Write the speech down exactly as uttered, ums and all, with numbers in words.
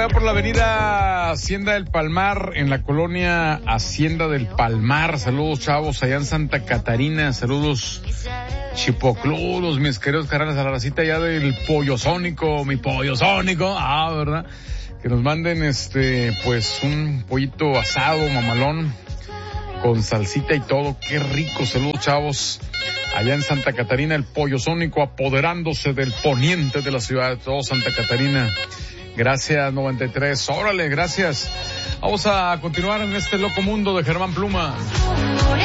allá por la avenida Hacienda del Palmar, en la colonia Hacienda del Palmar. Saludos, chavos, allá en Santa Catarina. Saludos, chipocludos, mis queridos carnales, a la racita allá del Pollo Sónico, mi Pollo Sónico. Ah, ¿verdad? Que nos manden, este, pues, un pollito asado, mamalón, con salsita y todo. Qué rico. Saludos, chavos. Allá en Santa Catarina, el Pollo Sónico apoderándose del poniente de la ciudad de todo Santa Catarina. Gracias, noventa y tres. Órale, gracias. Vamos a continuar en este loco mundo de Germán Pluma.